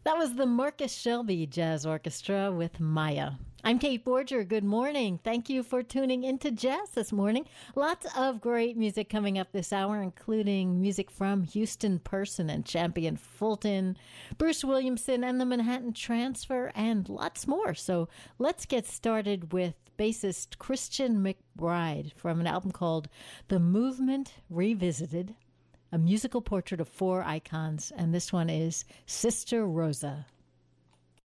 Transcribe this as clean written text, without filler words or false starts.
That was the Marcus Shelby Jazz Orchestra with Maya. I'm Kate Borger. Good morning. Thank you for tuning into jazz this morning. Lots of great music coming up this hour, including music from Houston Person and Champion Fulton, Bruce Williamson and the Manhattan Transfer, and lots more. So let's get started with bassist Christian McBride from an album called The Movement Revisited, a musical portrait of four icons, and this one is Sister Rosa.